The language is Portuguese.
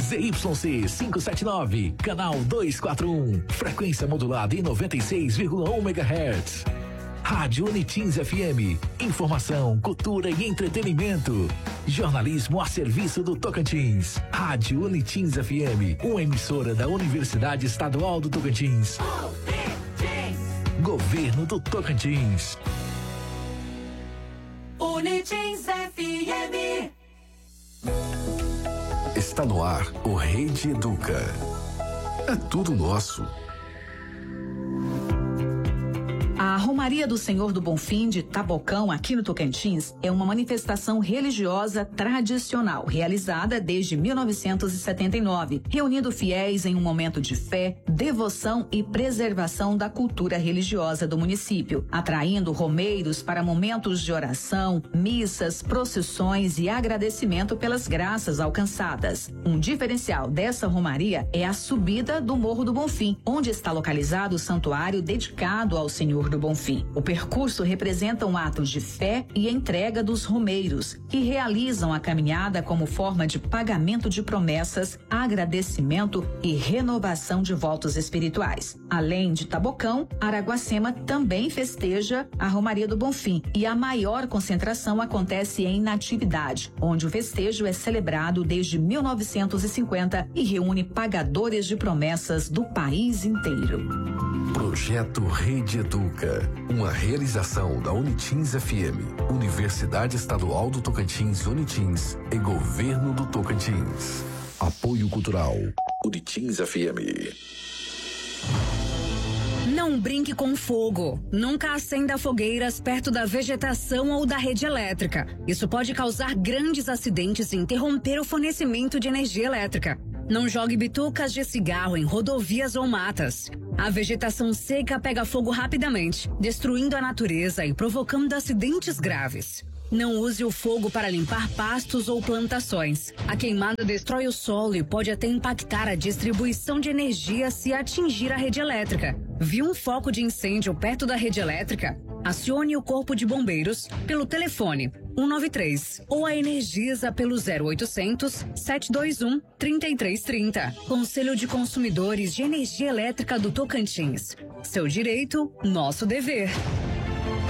ZYC 579, canal 241, frequência modulada em 96,1 MHz. Rádio Unitins FM, informação, cultura e entretenimento. Jornalismo a serviço do Tocantins. Rádio Unitins FM, uma emissora da Universidade Estadual do Tocantins. Governo do Tocantins. Unitins FM. Está no ar o Rede Educa. É tudo nosso. A Romaria do Senhor do Bonfim de Tabocão, aqui no Tocantins, é uma manifestação religiosa tradicional, realizada desde 1979, reunindo fiéis em um momento de fé, devoção e preservação da cultura religiosa do município, atraindo romeiros para momentos de oração, missas, procissões e agradecimento pelas graças alcançadas. Um diferencial dessa romaria é a subida do Morro do Bonfim, onde está localizado o santuário dedicado ao Senhor do Bonfim. O percurso representa um ato de fé e entrega dos romeiros, que realizam a caminhada como forma de pagamento de promessas, agradecimento e renovação de votos espirituais. Além de Tabocão, Araguacema também festeja a Romaria do Bonfim e a maior concentração acontece em Natividade, onde o festejo é celebrado desde 1950 e reúne pagadores de promessas do país inteiro. Projeto Rede Educa, uma realização da Unitins FM, Universidade Estadual do Tocantins, Unitins e Governo do Tocantins. Apoio Cultural, Unitins FM. Não brinque com fogo. Nunca acenda fogueiras perto da vegetação ou da rede elétrica. Isso pode causar grandes acidentes e interromper o fornecimento de energia elétrica. Não jogue bitucas de cigarro em rodovias ou matas. A vegetação seca pega fogo rapidamente, destruindo a natureza e provocando acidentes graves. Não use o fogo para limpar pastos ou plantações. A queimada destrói o solo e pode até impactar a distribuição de energia se atingir a rede elétrica. Viu um foco de incêndio perto da rede elétrica? Acione o Corpo de Bombeiros pelo telefone 193 ou a Energisa pelo 0800 721 3330. Conselho de Consumidores de Energia Elétrica do Tocantins. Seu direito, nosso dever.